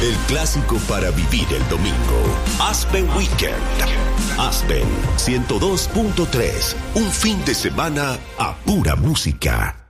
El clásico para vivir el domingo. Aspen Weekend. Aspen 102.3. Un fin de semana a pura música.